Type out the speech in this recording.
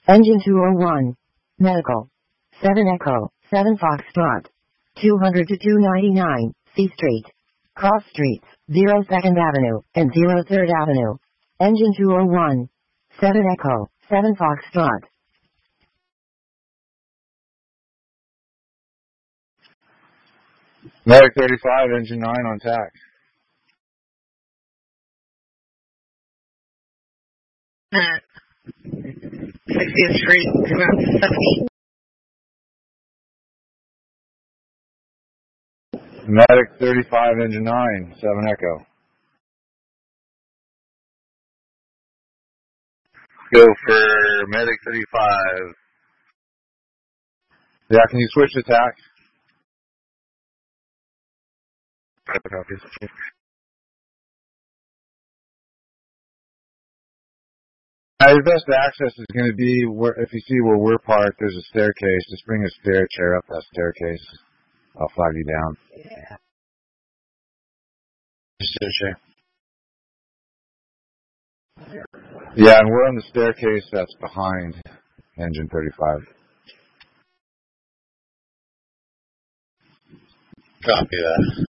Engine 201. Medical. 7 Echo, 7 Foxtrot. 200 to 299, C Street. Cross Streets, 0 2nd Avenue, and 0 3rd Avenue. Engine 201. 7 Echo, 7 Foxtrot. Medic 35, engine 9 on tack. At 60th Street, about 70. Medic 35, engine 9, 7 Echo. Go for Medic 35. Yeah, can you switch to tack? Your best access is going to be where, if you see where we're parked, there's a staircase. Just bring a stair chair up that staircase. I'll flag you down. Yeah. Yeah, and we're on the staircase that's behind engine 35. Copy that.